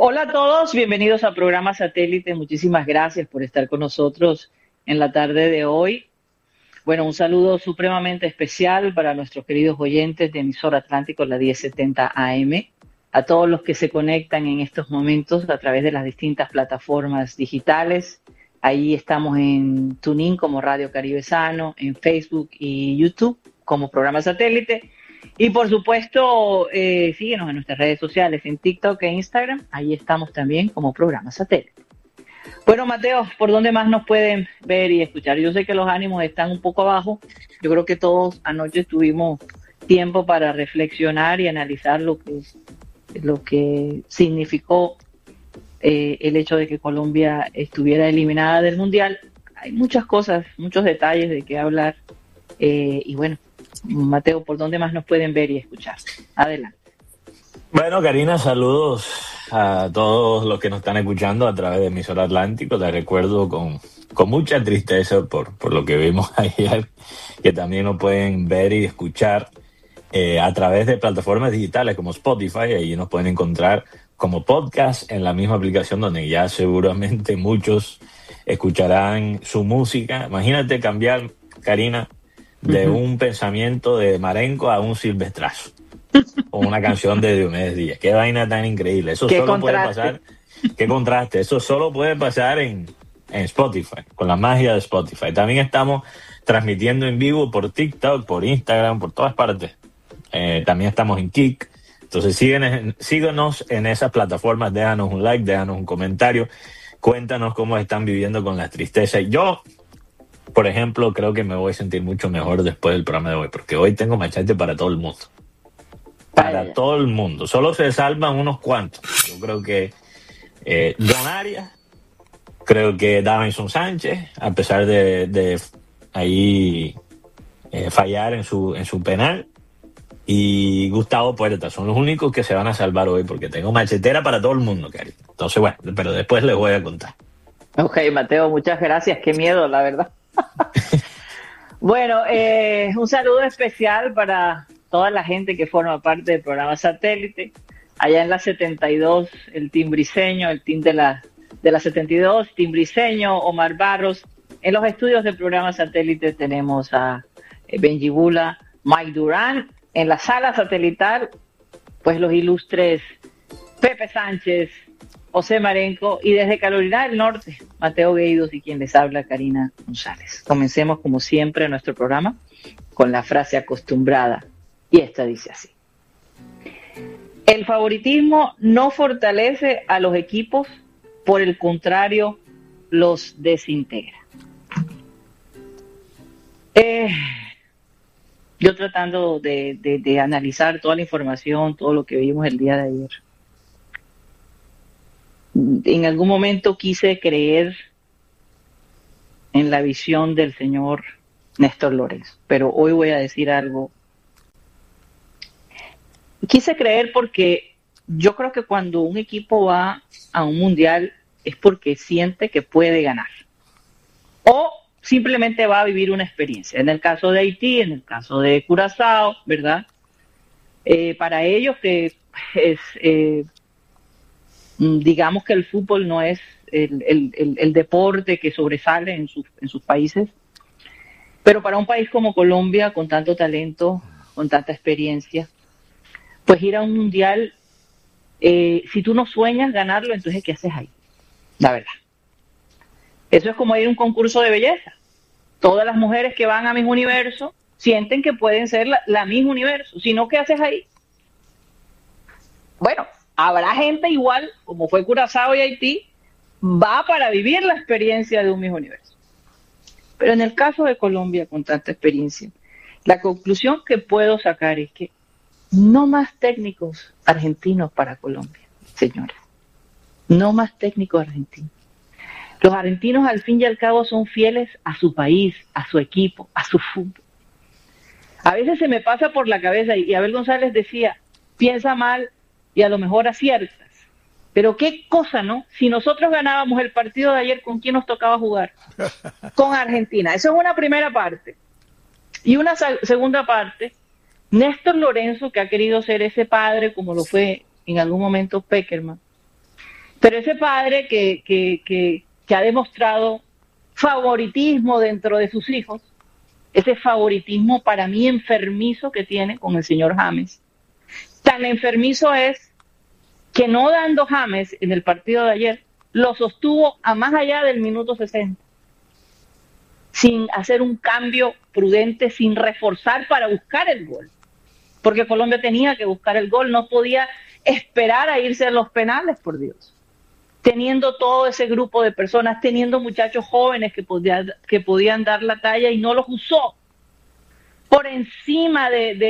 Hola a todos, bienvenidos a Programa Satélite. Muchísimas gracias por estar con nosotros en la tarde de hoy. Bueno, un saludo supremamente especial para nuestros queridos oyentes de Emisora Atlántico, la 1070 AM, a todos los que se conectan en estos momentos a través de las distintas plataformas digitales. Ahí estamos en TuneIn como Radio Caribe Sano, en Facebook y YouTube como Programa Satélite. Y por supuesto, síguenos en nuestras redes sociales, en TikTok e Instagram. Ahí estamos también como Programa Satélite. Bueno, Mateo, ¿por dónde más nos pueden ver y escuchar? Yo sé que los ánimos están un poco abajo. Yo creo que todos anoche tuvimos tiempo para reflexionar y analizar lo que significó el hecho de que Colombia estuviera eliminada del Mundial. Hay muchas cosas, muchos detalles de qué hablar. Y bueno, Mateo, ¿por dónde más nos pueden ver y escuchar? Adelante. Bueno, Karina, saludos a todos los que nos están escuchando a través de Emisora Atlántico. Te recuerdo con mucha tristeza por lo que vimos ayer, que también nos pueden ver y escuchar a través de plataformas digitales como Spotify. Ahí nos pueden encontrar como podcast en la misma aplicación donde ya seguramente muchos escucharán su música. Imagínate cambiar, Karina, de un pensamiento de Marenco a un silvestrazo o una canción de Diomedes Díaz. Qué vaina tan increíble. Eso ¿Qué solo contraste? puede pasar. Qué contraste. Eso solo puede pasar en Spotify, con la magia de Spotify. También estamos transmitiendo en vivo por TikTok, por Instagram, por todas partes. También estamos en Kik. Entonces síguenos en esas plataformas, déjanos un like, déjanos un comentario, cuéntanos cómo están viviendo con la tristeza. Yo, por ejemplo, creo que me voy a sentir mucho mejor después del programa de hoy, porque hoy tengo machete para todo el mundo. Para todo el mundo. Solo se salvan unos cuantos. Yo creo que John Arias, creo que Davinson Sánchez, a pesar de ahí fallar en su penal, y Gustavo Puerta, son los únicos que se van a salvar hoy, porque tengo machetera para todo el mundo, Cari. Entonces, bueno, pero después les voy a contar. Ok, Mateo, muchas gracias. Qué miedo, la verdad. Bueno, un saludo especial para toda la gente que forma parte del programa Satélite. Allá en la 72, el team briseño, el team de la 72, team briseño, Omar Barros. En los estudios del programa Satélite tenemos a Benji Bula, Mike Durán. En la sala satelital, pues los ilustres Pepe Sánchez, José Marenco, y desde Carolina del Norte, Mateo Gueidos y quien les habla, Karina González. Comencemos, como siempre, nuestro programa con la frase acostumbrada, y esta dice así: el favoritismo no fortalece a los equipos, por el contrario, los desintegra. Yo tratando de analizar toda la información, todo lo que vimos el día de ayer, en algún momento quise creer en la visión del señor Néstor Lorenzo, pero hoy voy a decir algo. Quise creer porque yo creo que cuando un equipo va a un mundial es porque siente que puede ganar, o simplemente va a vivir una experiencia. En el caso de Haití, en el caso de Curazao, ¿verdad? Para ellos que es... digamos que el fútbol no es el deporte que sobresale en sus países, pero para un país como Colombia, con tanto talento, con tanta experiencia, pues ir a un mundial, si tú no sueñas ganarlo, entonces ¿qué haces ahí? La verdad. Eso es como ir a un concurso de belleza. Todas las mujeres que van a Miss Universo sienten que pueden ser la Miss Universo. Si no, ¿qué haces ahí? Bueno, habrá gente igual, como fue Curazao y Haití, va para vivir la experiencia de un Miss Universo. Pero en el caso de Colombia, con tanta experiencia, la conclusión que puedo sacar es que no más técnicos argentinos para Colombia, señores. No más técnicos argentinos. Los argentinos, al fin y al cabo, son fieles a su país, a su equipo, a su fútbol. A veces se me pasa por la cabeza, y Abel González decía, piensa mal y a lo mejor aciertas. Pero qué cosa, ¿no? Si nosotros ganábamos el partido de ayer, ¿con quién nos tocaba jugar? Con Argentina. Eso es una primera parte. Y una segunda parte, Néstor Lorenzo, que ha querido ser ese padre, como lo fue en algún momento Peckerman, Pero ese padre que ha demostrado favoritismo dentro de sus hijos, ese favoritismo para mí enfermizo que tiene con el señor James, tan enfermizo es que no dando James en el partido de ayer, lo sostuvo a más allá del minuto 60, sin hacer un cambio prudente, sin reforzar para buscar el gol. Porque Colombia tenía que buscar el gol, no podía esperar a irse a los penales, por Dios. Teniendo todo ese grupo de personas, teniendo muchachos jóvenes que podían dar la talla y no los usó. Por encima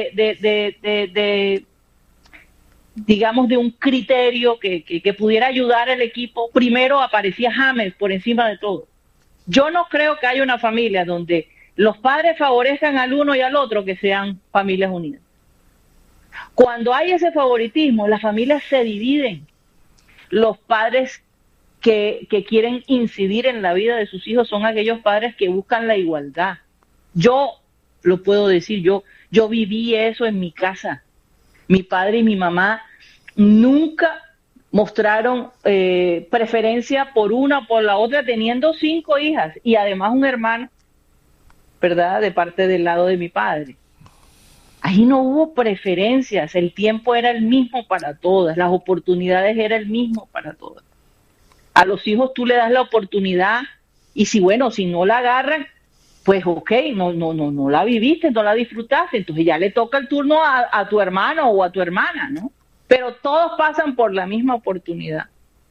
digamos, de un criterio que pudiera ayudar al equipo, primero aparecía James por encima de todo. Yo no creo que haya una familia donde los padres favorezcan al uno y al otro que sean familias unidas. Cuando hay ese favoritismo, las familias se dividen. Los padres que quieren incidir en la vida de sus hijos son aquellos padres que buscan la igualdad. Yo lo puedo decir, yo viví eso en mi casa. Mi padre y mi mamá nunca mostraron preferencia por una o por la otra, teniendo 5 hijas y además un hermano, ¿verdad?, de parte del lado de mi padre. Ahí no hubo preferencias, el tiempo era el mismo para todas, las oportunidades eran el mismo para todas. A los hijos tú le das la oportunidad y si no la agarran, pues ok, no la viviste, no la disfrutaste, entonces ya le toca el turno a tu hermano o a tu hermana, ¿no? Pero todos pasan por la misma oportunidad.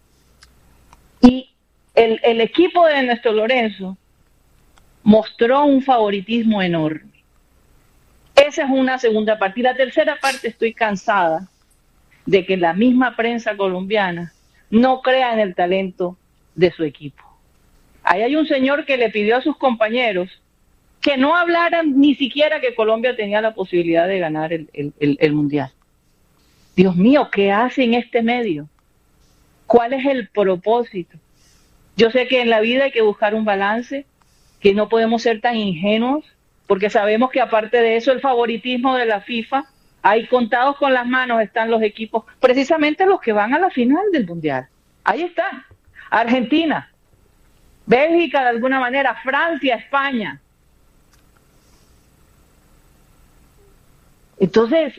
Y el equipo de Néstor Lorenzo mostró un favoritismo enorme. Esa es una segunda parte. Y la tercera parte, estoy cansada de que la misma prensa colombiana no crea en el talento de su equipo. Ahí hay un señor que le pidió a sus compañeros que no hablaran ni siquiera que Colombia tenía la posibilidad de ganar el Mundial. Dios mío, ¿qué hace en este medio? ¿Cuál es el propósito? Yo sé que en la vida hay que buscar un balance, que no podemos ser tan ingenuos, porque sabemos que aparte de eso, el favoritismo de la FIFA, ahí contados con las manos están los equipos, precisamente los que van a la final del Mundial. Ahí están. Argentina, Bélgica de alguna manera, Francia, España. Entonces,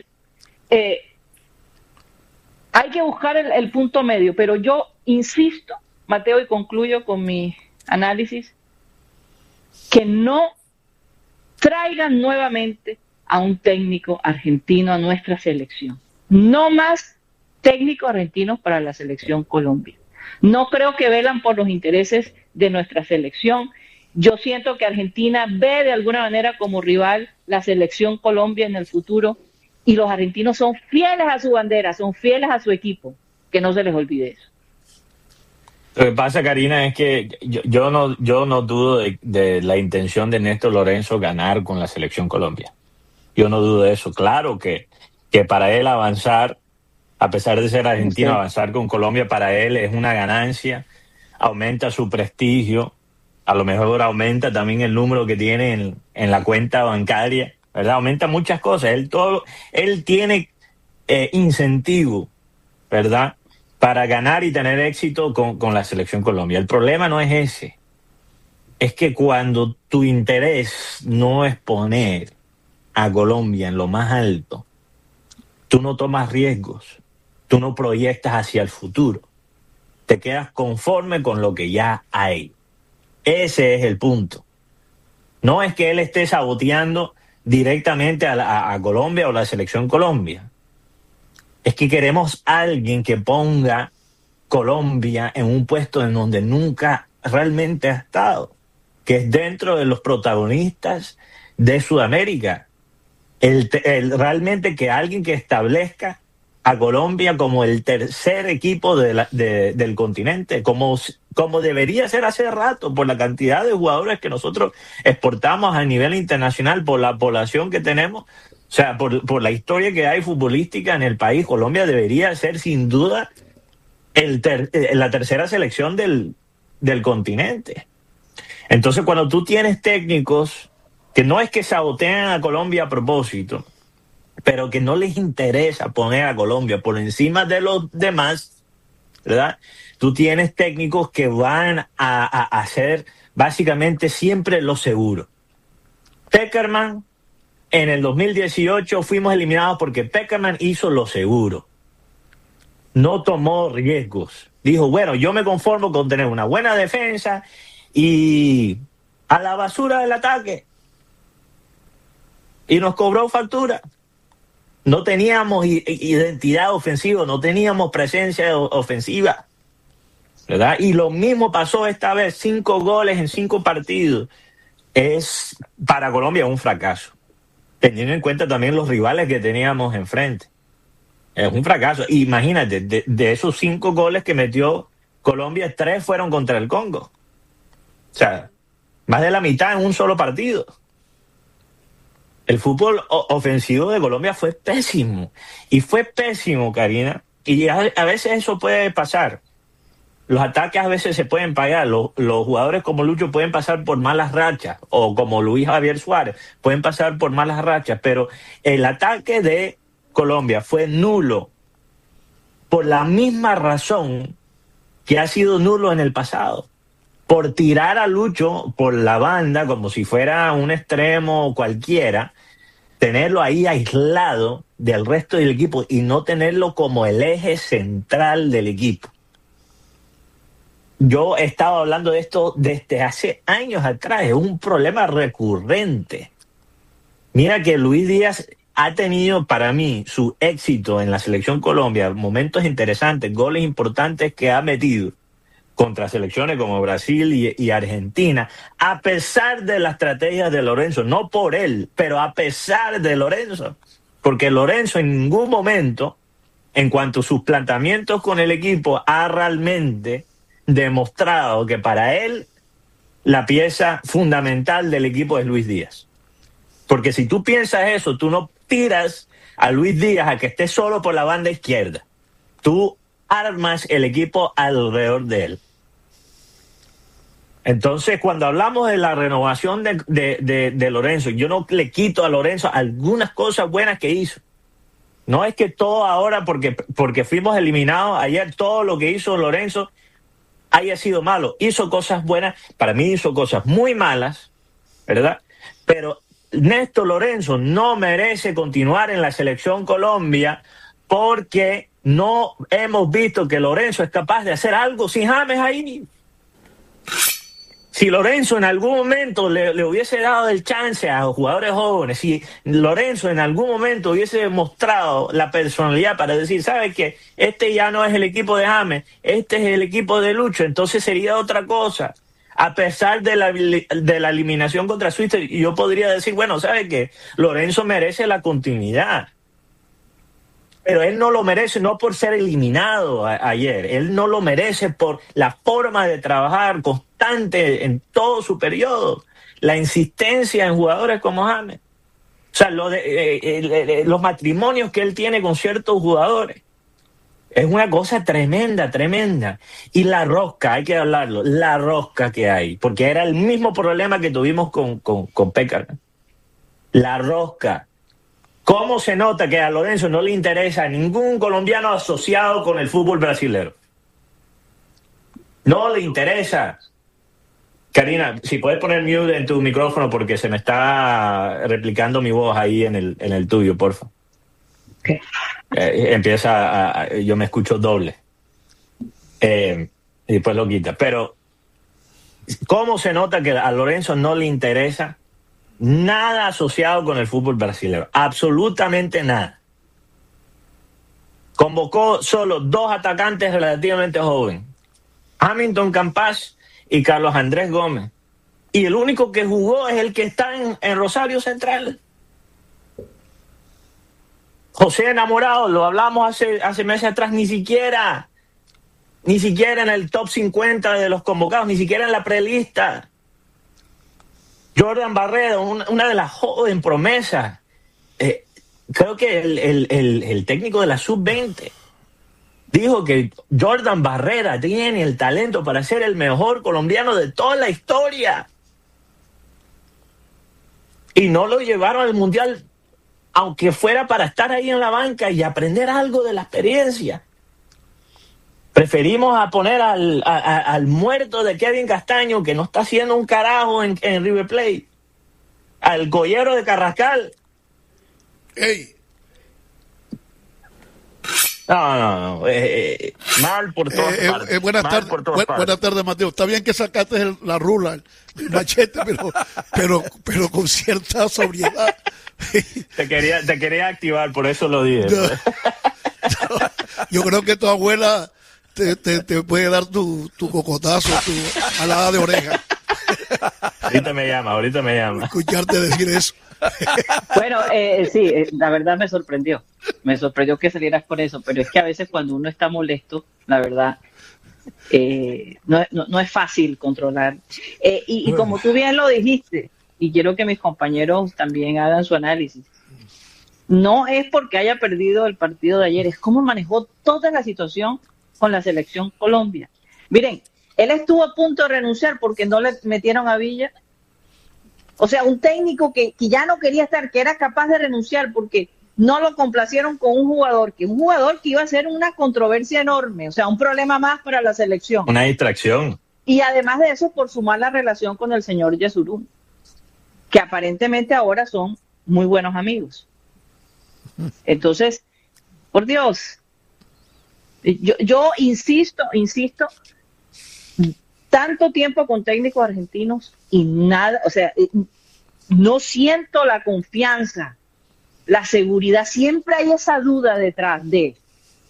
hay que buscar el punto medio, pero yo insisto, Mateo, y concluyo con mi análisis, que no traigan nuevamente a un técnico argentino a nuestra selección. No más técnicos argentinos para la selección Colombia. No creo que velan por los intereses de nuestra selección. Yo siento que Argentina ve de alguna manera como rival la selección Colombia en el futuro y los argentinos son fieles a su bandera, son fieles a su equipo. Que no se les olvide eso. Lo que pasa, Karina, es que yo no dudo de la intención de Néstor Lorenzo ganar con la selección Colombia. Yo no dudo de eso. Claro que para él avanzar, a pesar de ser argentino, avanzar con Colombia para él es una ganancia, aumenta su prestigio, a lo mejor aumenta también el número que tiene en la cuenta bancaria, ¿verdad? Aumenta muchas cosas. Él tiene incentivo, ¿verdad?, para ganar y tener éxito con la selección Colombia. El problema no es ese. Es que cuando tu interés no es poner a Colombia en lo más alto, tú no tomas riesgos, tú no proyectas hacia el futuro. Te quedas conforme con lo que ya hay. Ese es el punto. No es que él esté saboteando directamente a Colombia o la selección Colombia. Es que queremos a alguien que ponga Colombia en un puesto en donde nunca realmente ha estado, que es dentro de los protagonistas de Sudamérica. Realmente que alguien que establezca a Colombia como el tercer equipo del continente, como debería ser hace rato, por la cantidad de jugadores que nosotros exportamos a nivel internacional, por la población que tenemos. O sea, por la historia que hay futbolística en el país, Colombia debería ser sin duda la tercera selección del continente. Entonces, cuando tú tienes técnicos que no es que sabotean a Colombia a propósito, pero que no les interesa poner a Colombia por encima de los demás, ¿verdad? Tú tienes técnicos que van a hacer básicamente siempre lo seguro. Pekerman, en el 2018 fuimos eliminados porque Pekerman hizo lo seguro. No tomó riesgos. Dijo, bueno, yo me conformo con tener una buena defensa y a la basura del ataque. Y nos cobró factura. No teníamos identidad ofensiva, no teníamos presencia ofensiva, ¿verdad? Y lo mismo pasó esta vez, 5 goles en 5 partidos. Es para Colombia un fracaso, teniendo en cuenta también los rivales que teníamos enfrente. Es un fracaso. Imagínate, de esos 5 goles que metió Colombia, 3 fueron contra el Congo. O sea, más de la mitad en un solo partido. El fútbol ofensivo de Colombia fue pésimo. Y fue pésimo, Karina. Y a veces eso puede pasar. Los ataques a veces se pueden pagar. Los jugadores como Lucho pueden pasar por malas rachas. O como Luis Javier Suárez pueden pasar por malas rachas. Pero el ataque de Colombia fue nulo por la misma razón que ha sido nulo en el pasado. Por tirar a Lucho por la banda como si fuera un extremo cualquiera, tenerlo ahí aislado del resto del equipo y no tenerlo como el eje central del equipo. Yo he estado hablando de esto desde hace años atrás, es un problema recurrente. Mira que Luis Díaz ha tenido para mí su éxito en la selección Colombia, momentos interesantes, goles importantes que ha metido contra selecciones como Brasil y Argentina, a pesar de la estrategia de Lorenzo, no por él, pero a pesar de Lorenzo, porque Lorenzo en ningún momento, en cuanto a sus planteamientos con el equipo, ha realmente demostrado que para él la pieza fundamental del equipo es Luis Díaz. Porque si tú piensas eso, tú no tiras a Luis Díaz a que esté solo por la banda izquierda. Tú armas el equipo alrededor de él. Entonces, cuando hablamos de la renovación de Lorenzo, yo no le quito a Lorenzo algunas cosas buenas que hizo. No es que todo ahora, porque fuimos eliminados ayer, todo lo que hizo Lorenzo haya sido malo. Hizo cosas buenas, para mí hizo cosas muy malas, ¿verdad? Pero Néstor Lorenzo no merece continuar en la selección Colombia porque no hemos visto que Lorenzo es capaz de hacer algo sin James ahí. Si Lorenzo en algún momento le hubiese dado el chance a los jugadores jóvenes, si Lorenzo en algún momento hubiese mostrado la personalidad para decir, ¿sabes qué? Este ya no es el equipo de James, este es el equipo de Lucho, entonces sería otra cosa. A pesar de la eliminación contra Suiza, yo podría decir, bueno, ¿sabes qué? Lorenzo merece la continuidad. Pero él no lo merece, no por ser eliminado ayer, él no lo merece por la forma de trabajar constante en todo su periodo, la insistencia en jugadores como James. O sea, los matrimonios que él tiene con ciertos jugadores. Es una cosa tremenda, tremenda. Y la rosca, hay que hablarlo, la rosca que hay, porque era el mismo problema que tuvimos con Pekerman. La rosca. ¿Cómo se nota que a Lorenzo no le interesa a ningún colombiano asociado con el fútbol brasileño? No le interesa. Karina, si puedes poner mute en tu micrófono porque se me está replicando mi voz ahí en el tuyo, porfa. Okay. Yo me escucho doble. Y después lo quita. Pero, ¿cómo se nota que a Lorenzo no le interesa nada asociado con el fútbol brasileño? Absolutamente nada. Convocó solo 2 atacantes relativamente jóvenes, Hamilton Campas y Carlos Andrés Gómez. Y el único que jugó es el que está en Rosario Central. José Enamorado, lo hablamos hace meses atrás, ni siquiera en el top 50 de los convocados, ni siquiera en la prelista. Jordan Barrera, una de las jóvenes promesas. Creo que el técnico de la Sub-20 dijo que Jordan Barrera tiene el talento para ser el mejor colombiano de toda la historia. Y no lo llevaron al Mundial, aunque fuera para estar ahí en la banca y aprender algo de la experiencia. Preferimos a poner al muerto de Kevin Castaño, que no está haciendo un carajo en River Plate, al gollero de Carrascal. ¡Ey! No. Mal por todas partes. Buenas tardes, Mateo. Está bien que sacaste la rula, el machete, pero con cierta sobriedad. Te quería activar, por eso lo dije. Yo creo que tu abuela te puede dar tu cocotazo, tu alada de oreja. Ahorita me llama. Escucharte decir eso. Bueno, sí, la verdad me sorprendió que salieras con eso, pero es que a veces cuando uno está molesto, la verdad, no es fácil controlar. Y como tú bien lo dijiste, y quiero que mis compañeros también hagan su análisis, no es porque haya perdido el partido de ayer, es cómo manejó toda la situación con la selección Colombia. Miren, él estuvo a punto de renunciar porque no le metieron a Villa. O sea, un técnico que ya no quería estar, que era capaz de renunciar porque no lo complacieron con un jugador que iba a ser una controversia enorme, o sea, un problema más para la selección. Una distracción. Y además de eso, por su mala relación con el señor Yesurún, que aparentemente ahora son muy buenos amigos. Entonces, por Dios, yo insisto, tanto tiempo con técnicos argentinos y nada, o sea, no siento la confianza, la seguridad, siempre hay esa duda detrás de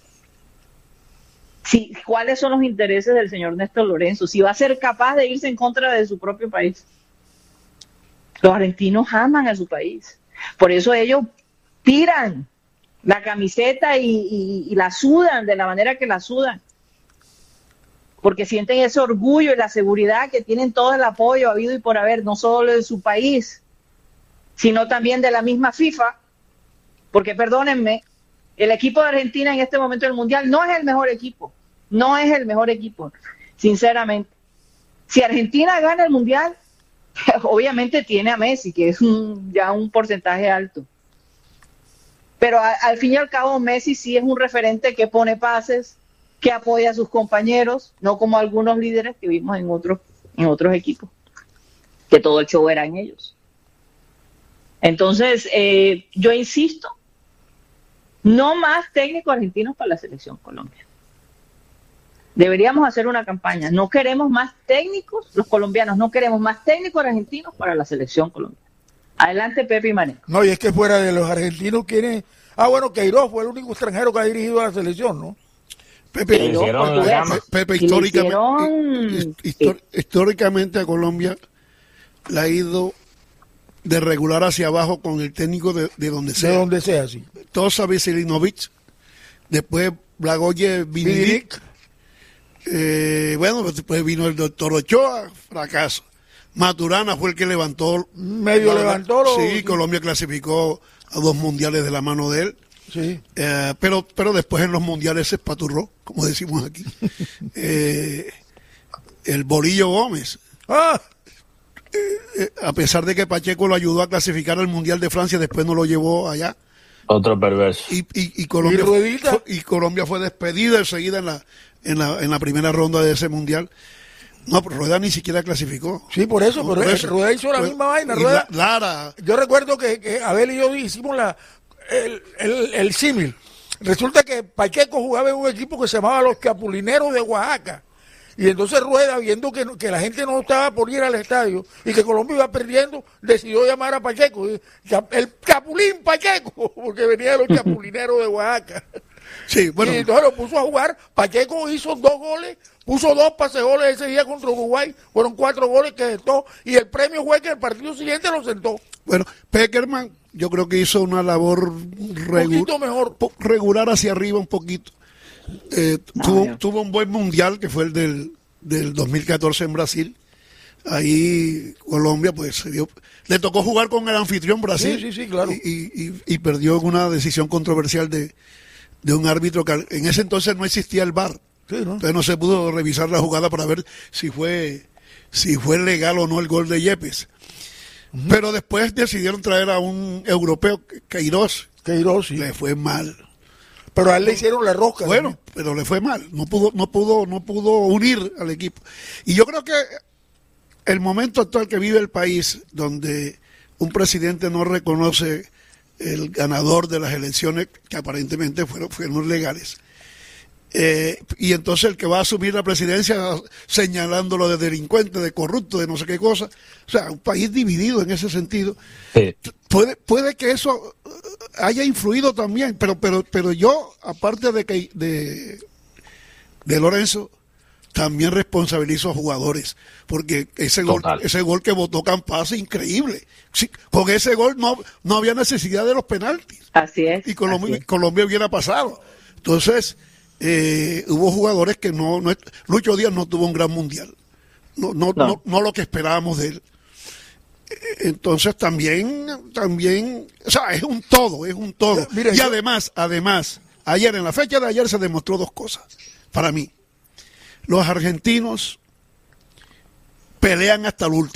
cuáles son los intereses del señor Néstor Lorenzo, si va a ser capaz de irse en contra de su propio país. Los argentinos aman a su país, por eso ellos tiran la camiseta y la sudan de la manera que la sudan, porque sienten ese orgullo y la seguridad que tienen todo el apoyo habido y por haber, no solo de su país, sino también de la misma FIFA, porque perdónenme, el equipo de Argentina en este momento del Mundial no es el mejor equipo, sinceramente. Si Argentina gana el Mundial, obviamente tiene a Messi, que es ya un porcentaje alto. Pero al fin y al cabo Messi sí es un referente que pone pases, que apoya a sus compañeros, no como algunos líderes que vimos en otros equipos, que todo el show era en ellos. Entonces, yo insisto, no más técnicos argentinos para la selección Colombia. Deberíamos hacer una campaña. No queremos más técnicos, los colombianos, no queremos más técnicos argentinos para la selección Colombia. Adelante, Pepe y Maneco. No, y es que fuera de los argentinos, ¿quiénes? Bueno, Queiroz fue el único extranjero que ha dirigido a la selección, ¿no? Pepe históricamente a Colombia le ha ido de regular hacia abajo con el técnico de donde sea. De donde sea, sí. Tosa Veselinovic, después Blagoje Vinilik, después vino el doctor Ochoa, fracaso. Maturana fue el que levantó. Sí, Colombia clasificó a 2 mundiales de la mano de él. Sí. Pero después en los mundiales se espaturró, como decimos aquí. El Bolillo Gómez. A pesar de que Pacheco lo ayudó a clasificar al Mundial de Francia, después no lo llevó allá. Otro perverso. Y Colombia fue despedida enseguida en la primera ronda de ese Mundial. No, pero Rueda ni siquiera clasificó. Sí, por eso, pero Rueda hizo la misma vaina. Lara. Yo recuerdo que Abel y yo hicimos el símil. Resulta que Pacheco jugaba en un equipo que se llamaba los Chapulineros de Oaxaca. Y entonces Rueda, viendo que la gente no estaba por ir al estadio y que Colombia iba perdiendo, decidió llamar a Pacheco. El Chapulín Pacheco, porque venía de los Chapulineros de Oaxaca. Sí, bueno. Y entonces lo puso a jugar. Pacheco hizo 2 goles, puso 2 pasegoles ese día contra Uruguay. Fueron 4 goles que sentó. Y el premio fue que el partido siguiente lo sentó. Bueno, Peckerman, yo creo que hizo una labor regular hacia arriba un poquito. Tuvo un buen mundial que fue el del 2014 en Brasil. Ahí Colombia pues le tocó jugar con el anfitrión Brasil. Sí, claro. Y perdió con una decisión controversial de un árbitro que en ese entonces no existía el VAR. Sí, ¿no? Entonces no se pudo revisar la jugada para ver si fue legal o no el gol de Yepes. Pero después decidieron traer a un europeo, Queiroz. Sí. Le fue mal. Pero a él le hicieron la rosca. Bueno, también. Pero le fue mal, no pudo unir al equipo. Y yo creo que el momento actual que vive el país, donde un presidente no reconoce el ganador de las elecciones, que aparentemente fueron legales, y entonces el que va a asumir la presidencia señalándolo de delincuente, de corrupto, de no sé qué cosa, o sea, un país dividido en ese sentido. Sí. Puede que eso haya influido también, pero yo, aparte de Lorenzo, también responsabilizo a jugadores, porque ese gol que votó Campazzo es increíble. Sí, con ese gol no había necesidad de los penaltis. Así es. Y Colombia hubiera pasado. Entonces, hubo jugadores que Lucho Díaz no tuvo un gran mundial. No lo que esperábamos de él. Entonces también, o sea, es un todo. Mira, y además, en la fecha de ayer se demostró dos cosas, para mí. Los argentinos pelean hasta lo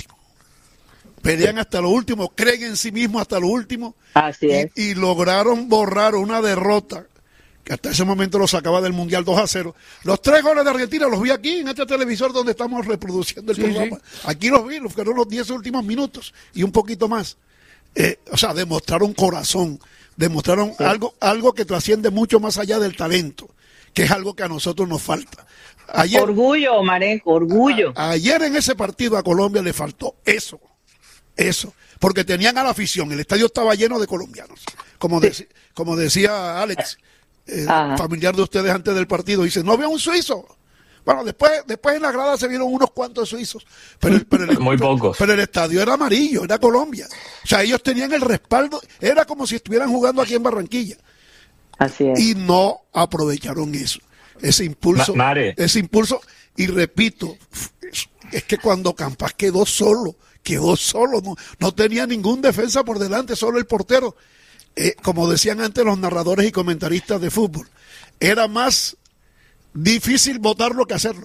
último, creen en sí mismos hasta lo último. Así es. Y lograron borrar una derrota que hasta ese momento lo sacaba del Mundial 2-0. Los 3 goles de Argentina los vi aquí en este televisor donde estamos reproduciendo el programa. Sí. Aquí los vi, fueron los 10 últimos minutos y un poquito más. O sea, demostraron corazón, demostraron algo que trasciende mucho más allá del talento, que es algo que a nosotros nos falta. Orgullo, Marenco, orgullo. Ayer en ese partido a Colombia le faltó eso, porque tenían a la afición, el estadio estaba lleno de colombianos, como decía Alex, familiar de ustedes antes del partido, dice, no veo un suizo. Bueno, después en la grada se vieron unos cuantos suizos, pero muy pocos. Pero el estadio era amarillo, era Colombia. O sea, ellos tenían el respaldo, era como si estuvieran jugando aquí en Barranquilla. Así es. Y no aprovecharon eso. Ese impulso, y repito, es que cuando Campas quedó solo, no tenía ningún defensa por delante, solo el portero. Como decían antes los narradores y comentaristas de fútbol, era más difícil votarlo que hacerlo.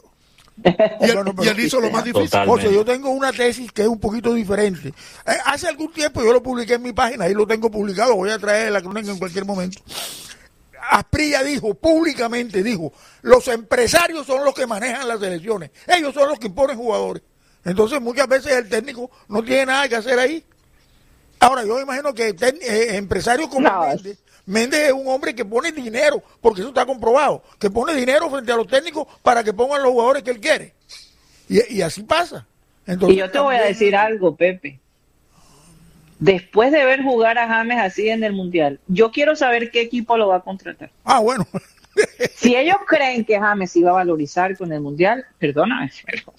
Y él hizo lo más difícil. José, yo tengo una tesis que es un poquito diferente. Hace algún tiempo yo lo publiqué en mi página, ahí lo tengo publicado, voy a traer la crónica en cualquier momento. Asprilla públicamente dijo, los empresarios son los que manejan las elecciones, ellos son los que imponen jugadores. Entonces muchas veces el técnico no tiene nada que hacer ahí. Ahora yo imagino que empresarios como Méndez es un hombre que pone dinero, porque eso está comprobado, que pone dinero frente a los técnicos para que pongan los jugadores que él quiere. Y así pasa. Entonces, y yo te voy a decir algo, Pepe. Después de ver jugar a James así en el Mundial, yo quiero saber qué equipo lo va a contratar. Bueno. Si ellos creen que James iba a valorizar con el Mundial, perdóname.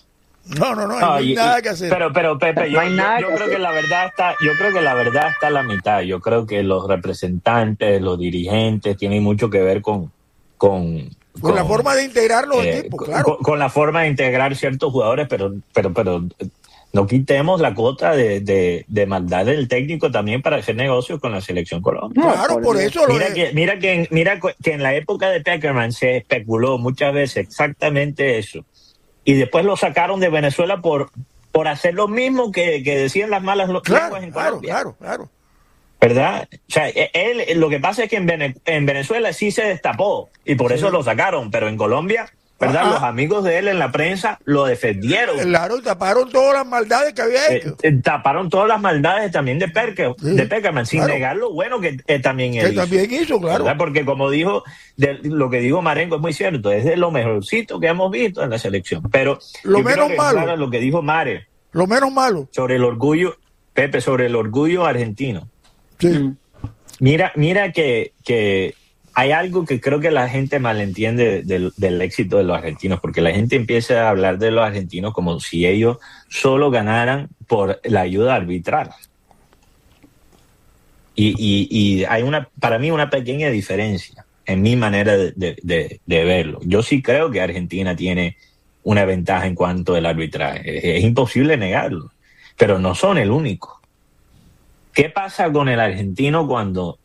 No hay nada que hacer. Pero Pepe, yo creo que la verdad está a la mitad. Yo creo que los representantes, los dirigentes tienen mucho que ver con la forma de integrar los equipos, claro. Con la forma de integrar ciertos jugadores, pero no quitemos la cuota de maldad del técnico también para hacer negocios con la selección Colombia. Claro, por eso mira que en la época de Peckerman se especuló muchas veces exactamente eso. Y después lo sacaron de Venezuela por hacer lo mismo que decían las malas lenguas en Colombia. Claro. ¿Verdad? O sea, lo que pasa es que en Venezuela sí se destapó y por eso lo sacaron, pero en Colombia, ¿verdad? Los amigos de él en la prensa lo defendieron. Claro, y taparon todas las maldades que había hecho. Taparon todas las maldades también de Peckerman, sin negar lo bueno que también él hizo. También hizo, claro. ¿Verdad? Porque como dijo, lo que dijo Marengo es muy cierto, es de lo mejorcito que hemos visto en la selección. Pero lo menos malo. Lo que dijo Mare. Lo menos malo. Sobre el orgullo, Pepe, sobre el orgullo argentino. Sí. Mira que hay algo que creo que la gente malentiende del éxito de los argentinos, porque la gente empieza a hablar de los argentinos como si ellos solo ganaran por la ayuda arbitral. Y hay para mí una pequeña diferencia en mi manera de verlo. Yo sí creo que Argentina tiene una ventaja en cuanto al arbitraje. Es imposible negarlo, pero no son el único. ¿Qué pasa con el argentino cuando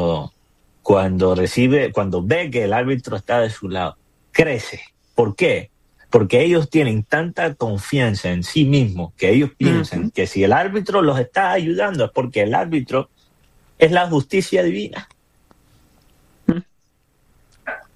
ve que el árbitro está de su lado? Crece. ¿Por qué? Porque ellos tienen tanta confianza en sí mismos que ellos piensan que si el árbitro los está ayudando es porque el árbitro es la justicia divina.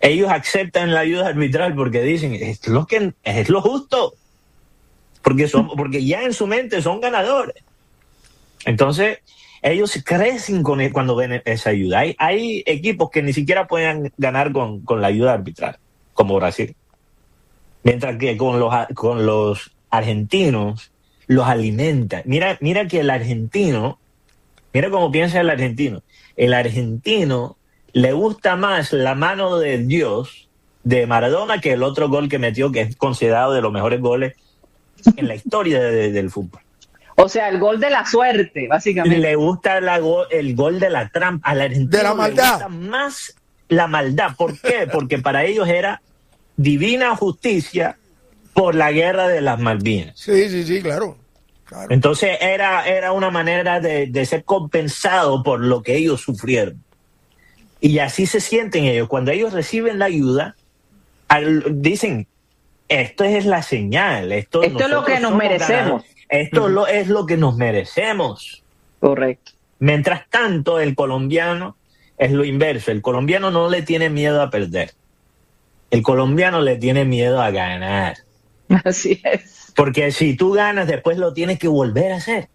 ellos aceptan la ayuda arbitral porque dicen, es lo justo, porque ya en su mente son ganadores. Entonces, ellos crecen cuando ven esa ayuda. Hay equipos que ni siquiera pueden ganar con la ayuda arbitral, como Brasil. Mientras que con los argentinos los alimenta. Mira que el argentino, mira cómo piensa el argentino. El argentino le gusta más la mano de Dios de Maradona que el otro gol que metió, que es considerado de los mejores goles en la historia del fútbol. O sea, el gol de la suerte, básicamente. Le gusta el gol de la trampa. Al argentino de la maldad. Le gusta más la maldad. ¿Por qué? Porque para ellos era divina justicia por la guerra de las Malvinas. Sí, claro. Entonces era una manera de ser compensado por lo que ellos sufrieron. Y así se sienten ellos. Cuando ellos reciben la ayuda, dicen, esto es la señal. Esto es lo que nos merecemos. Esto es lo que nos merecemos. Correcto. Mientras tanto, el colombiano es lo inverso. El colombiano no le tiene miedo a perder. El colombiano le tiene miedo a ganar. Así es. Porque si tú ganas, después lo tienes que volver a hacer.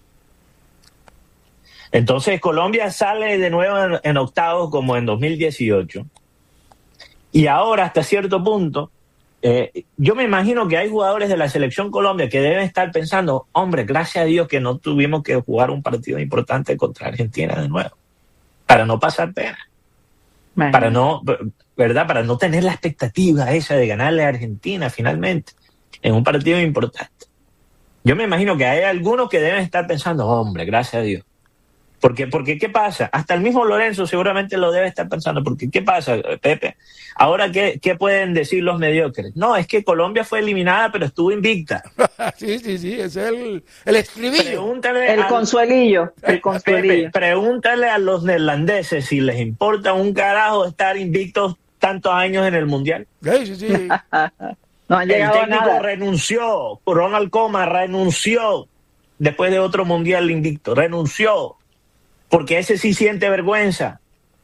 Entonces, Colombia sale de nuevo en octavos como en 2018. Y ahora, hasta cierto punto, yo me imagino que hay jugadores de la Selección Colombia que deben estar pensando, hombre, gracias a Dios que no tuvimos que jugar un partido importante contra Argentina de nuevo, para no pasar pena. Para no, ¿verdad? Para no tener la expectativa esa de ganarle a Argentina finalmente en un partido importante. Yo me imagino que hay algunos que deben estar pensando, hombre, gracias a Dios. Porque ¿qué pasa? Hasta el mismo Lorenzo seguramente lo debe estar pensando. Porque ¿qué pasa, Pepe? Ahora, ¿qué pueden decir los mediocres? No, es que Colombia fue eliminada, pero estuvo invicta. Sí, ese es el estribillo. El consuelillo. Pepe, pregúntale a los neerlandeses si les importa un carajo estar invictos tantos años en el Mundial. Sí. No han llegado el técnico a nada. Renunció. Ronald Koeman renunció después de otro Mundial invicto. Renunció. Porque ese sí siente vergüenza.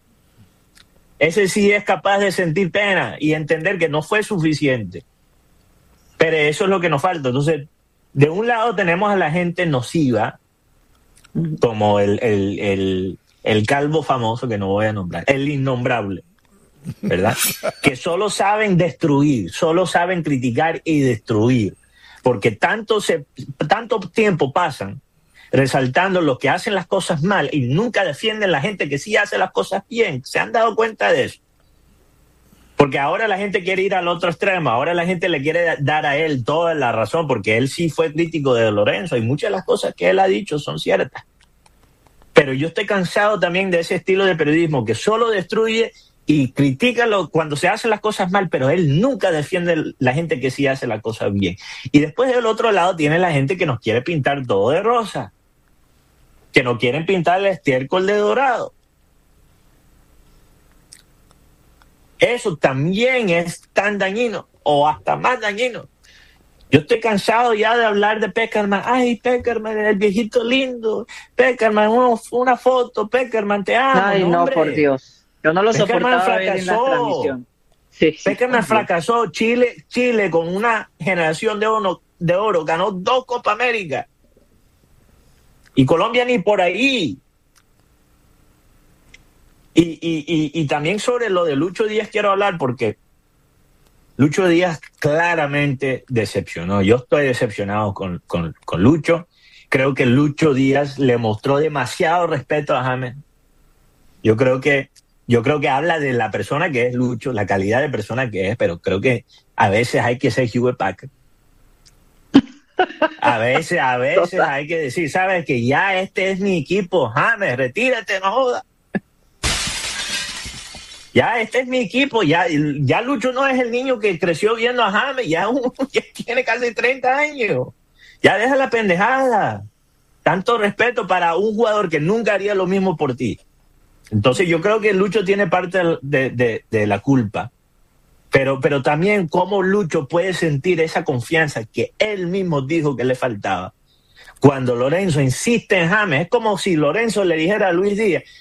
Ese sí es capaz de sentir pena y entender que no fue suficiente. Pero eso es lo que nos falta. Entonces, de un lado tenemos a la gente nociva, como el calvo famoso, que no voy a nombrar, el innombrable, ¿verdad? Que solo saben destruir, solo saben criticar y destruir. Porque tanto tiempo pasan resaltando los que hacen las cosas mal y nunca defienden a la gente que sí hace las cosas bien. ¿Se han dado cuenta de eso? Porque ahora la gente quiere ir al otro extremo, ahora la gente le quiere dar a él toda la razón, porque él sí fue crítico de Lorenzo y muchas de las cosas que él ha dicho son ciertas. Pero yo estoy cansado también de ese estilo de periodismo que solo destruye y critica cuando se hacen las cosas mal, pero él nunca defiende a la gente que sí hace las cosas bien. Y después del otro lado tiene la gente que nos quiere pintar todo de rosa, que no quieren pintar el estiércol de dorado. Eso también es tan dañino, o hasta más dañino. Yo estoy cansado ya de hablar de Peckerman. Ay, Peckerman, el viejito lindo. Peckerman, una foto. Peckerman, te amo. Ay, no, por Dios. Yo no lo soportaba ver en la transmisión. Sí, Peckerman fracasó. Chile con una generación de oro ganó 2 Copa América. Y Colombia ni por ahí. Y también sobre lo de Lucho Díaz quiero hablar porque Lucho Díaz claramente decepcionó. Yo estoy decepcionado con Lucho. Creo que Lucho Díaz le mostró demasiado respeto a James. Yo creo que habla de la persona que es Lucho, la calidad de persona que es, pero creo que a veces hay que ser Hewlett Packard. A veces hay que decir, sabes que ya este es mi equipo, James, retírate, no jodas. Ya este es mi equipo, ya Lucho no es el niño que creció viendo a James, ya tiene casi 30 años. Ya deja la pendejada. Tanto respeto para un jugador que nunca haría lo mismo por ti. Entonces yo creo que Lucho tiene parte de la culpa. Pero también cómo Lucho puede sentir esa confianza que él mismo dijo que le faltaba. Cuando Lorenzo insiste en James, es como si Lorenzo le dijera a Luis Díaz,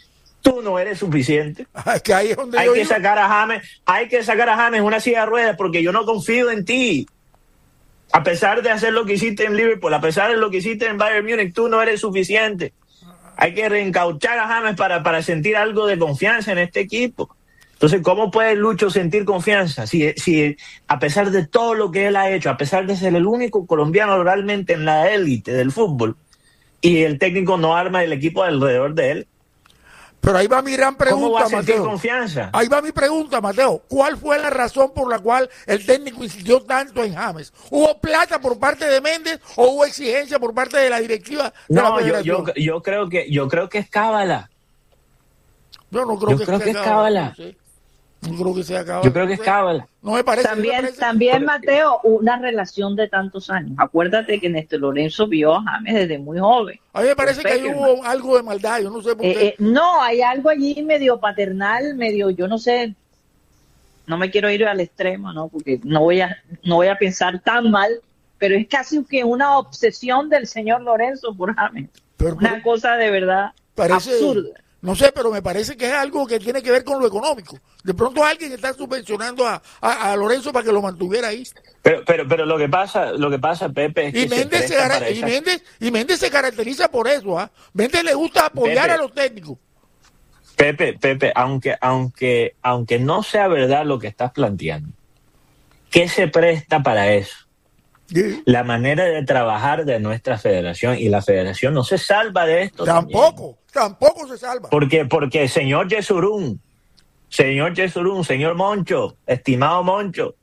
tú no eres suficiente. Que ahí es donde hay que sacar a James en una silla de ruedas porque yo no confío en ti. A pesar de hacer lo que hiciste en Liverpool, a pesar de lo que hiciste en Bayern Múnich, tú no eres suficiente. Hay que reencauchar a James para sentir algo de confianza en este equipo. Entonces, ¿cómo puede Lucho sentir confianza si a pesar de todo lo que él ha hecho, a pesar de ser el único colombiano realmente en la élite del fútbol, y el técnico no arma el equipo alrededor de él? Pero ahí va mi gran pregunta, ¿cómo va a sentir Mateo? Confianza? Ahí va mi pregunta, Mateo. ¿Cuál fue la razón por la cual el técnico insistió tanto en James? ¿Hubo plata por parte de Méndez o hubo exigencia por parte de la directiva de la federación? yo creo que es cábala. Yo no creo que es cábala. No creo que sea cábala. Yo creo que es cábala. No me parece. También, Mateo, una relación de tantos años. Acuérdate que Néstor Lorenzo vio a James desde muy joven. A mí me parece que ahí hubo algo de maldad, yo no sé por qué. No, hay algo allí medio paternal, medio, yo no sé, no me quiero ir al extremo, ¿no? Porque no voy a pensar tan mal, pero es casi que una obsesión del señor Lorenzo por James. Una cosa de verdad absurda. No sé, pero me parece que es algo que tiene que ver con lo económico. De pronto alguien está subvencionando a Lorenzo para que lo mantuviera ahí. Pero lo que pasa, Pepe, es que Méndez se caracteriza por eso, ¿ah? Méndez le gusta apoyar a los técnicos. Pepe, aunque no sea verdad lo que estás planteando, ¿qué se presta para eso? Sí. La manera de trabajar de nuestra federación, y la federación no se salva de esto. Tampoco se salva. Porque señor Yesurún, señor Moncho, estimado Moncho,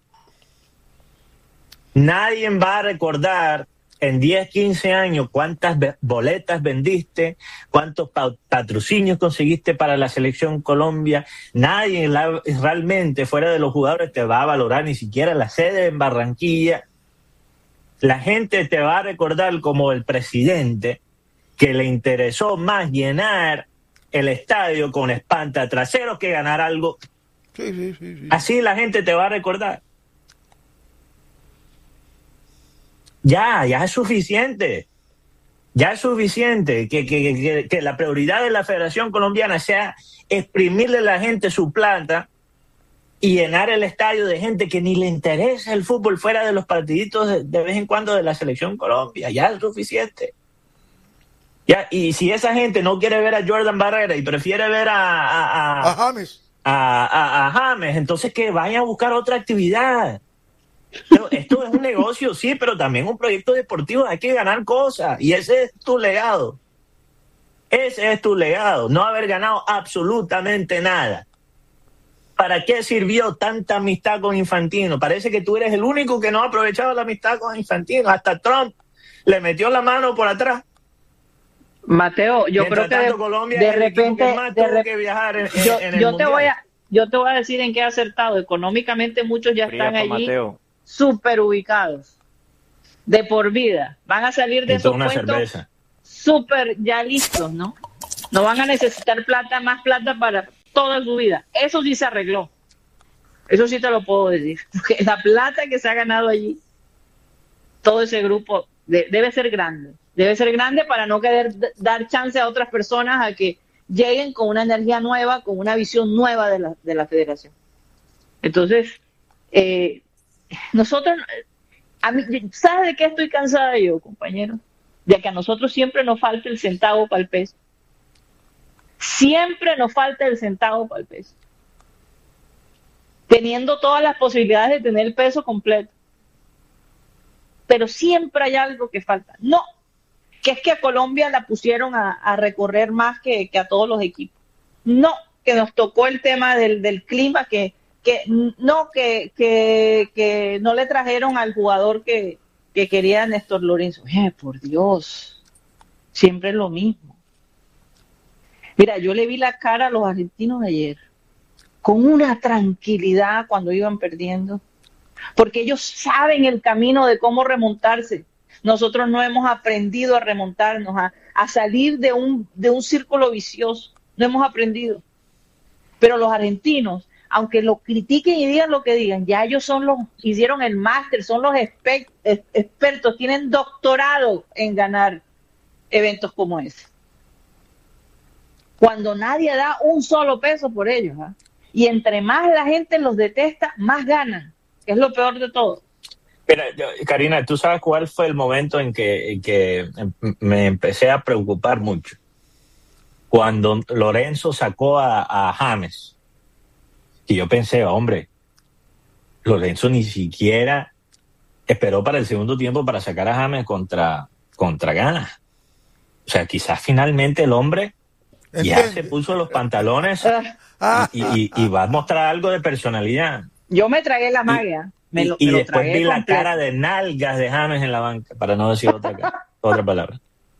nadie va a recordar en 10, 15 años cuántas boletas vendiste, cuántos patrocinios conseguiste para la selección Colombia. Nadie realmente fuera de los jugadores te va a valorar, ni siquiera la sede en Barranquilla. La gente te va a recordar como el presidente que le interesó más llenar el estadio con espantatraseros que ganar algo. Sí. Así la gente te va a recordar. Ya es suficiente. Ya es suficiente que la prioridad de la Federación Colombiana sea exprimirle a la gente su plata y llenar el estadio de gente que ni le interesa el fútbol fuera de los partiditos de vez en cuando de la Selección Colombia. Ya es suficiente. Ya, y si esa gente no quiere ver a Jordan Barrera y prefiere ver a James, entonces que vayan a buscar otra actividad. Esto es un negocio, sí, pero también un proyecto deportivo. Hay que ganar cosas y ese es tu legado. Ese es tu legado, no haber ganado absolutamente nada. ¿Para qué sirvió tanta amistad con Infantino? Parece que tú eres el único que no ha aprovechado la amistad con Infantino. Hasta Trump le metió la mano por atrás. Mateo, yo creo que Colombia de repente que viajar en el yo te voy a decir en qué ha acertado. Económicamente muchos ya están allí súper ubicados de por vida. Van a salir de esos cuentos súper ya listos, ¿no? No van a necesitar más plata para toda su vida. Eso sí se arregló. Eso sí te lo puedo decir. Porque la plata que se ha ganado allí, todo ese grupo debe ser grande. Debe ser grande para no querer dar chance a otras personas a que lleguen con una energía nueva, con una visión nueva de la federación. Entonces, nosotros, ¿sabes de qué estoy cansada yo, compañero? De que a nosotros siempre nos falta el centavo para el peso. Siempre nos falta el centavo para el peso. Teniendo todas las posibilidades de tener el peso completo. Pero siempre hay algo que falta. No, que es que a Colombia la pusieron a recorrer más que a todos los equipos. No, que nos tocó el tema del clima, que no le trajeron al jugador que quería Néstor Lorenzo. Por Dios, siempre es lo mismo. Mira, yo le vi la cara a los argentinos ayer, con una tranquilidad cuando iban perdiendo, porque ellos saben el camino de cómo remontarse. Nosotros no hemos aprendido a remontarnos, a salir de un círculo vicioso. No hemos aprendido. Pero los argentinos, aunque lo critiquen y digan lo que digan, ya ellos hicieron el máster, son los expertos, tienen doctorado en ganar eventos como ese. cuando nadie da un solo peso por ellos. ¿Ah? Y entre más la gente los detesta, más ganan, que es lo peor de todo. Pero, Karina, ¿tú sabes cuál fue el momento en que me empecé a preocupar mucho? Cuando Lorenzo sacó a James. Y yo pensé, hombre, Lorenzo ni siquiera esperó para el segundo tiempo para sacar a James contra Ghana. O sea, quizás finalmente el hombre ya se puso los pantalones y va a mostrar algo de personalidad. Yo me tragué la magia. Y después vi la cara de nalgas de James en la banca, para no decir otra palabra.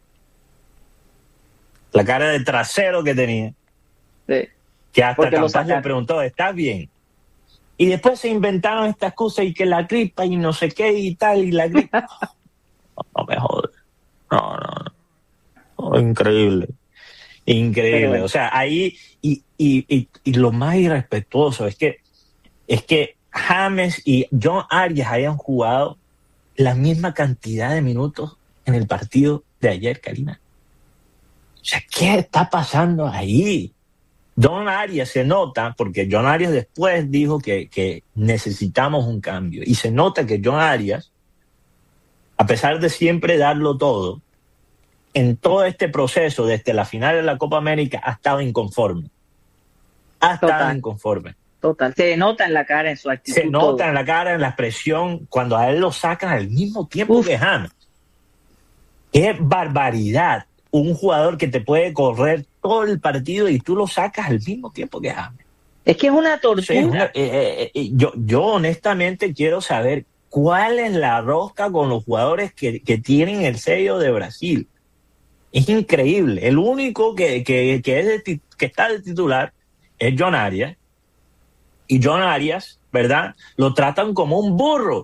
La cara de trasero que tenía. Sí. Que hasta Campas le preguntó, ¿estás bien? Y después se inventaron esta excusa y que la gripa y no sé qué y tal, y la gripa. No me jodas. No. Oh, increíble. Increíble. O sea, ahí, y lo más irrespetuoso es que James y John Arias hayan jugado la misma cantidad de minutos en el partido de ayer, Karina. O sea, ¿qué está pasando ahí? John Arias se nota, porque John Arias después dijo que necesitamos un cambio. Y se nota que John Arias, a pesar de siempre darlo todo, en todo este proceso, desde la final de la Copa América, ha estado inconforme. Inconforme. Total, se nota en la cara, en su actitud. Se nota en la cara, en la expresión, cuando a él lo sacan al mismo tiempo que James. ¡Qué barbaridad! Un jugador que te puede correr todo el partido y tú lo sacas al mismo tiempo que James. Es que es una tortura. Yo honestamente quiero saber cuál es la rosca con los jugadores que tienen el sello de Brasil. Es increíble. El único que está de titular es John Arias. Y John Arias, ¿verdad? Lo tratan como un burro.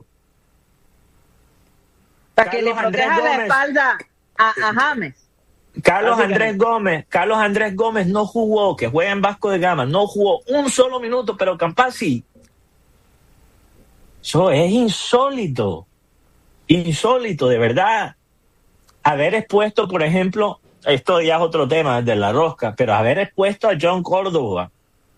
Para que le proteja la espalda a James. Carlos Andrés Gómez no jugó, que juega en Vasco de Gama, no jugó un solo minuto, pero Campas sí. Eso es insólito, de verdad. Haber expuesto, por ejemplo, esto ya es otro tema de la rosca, pero haber expuesto a John Córdoba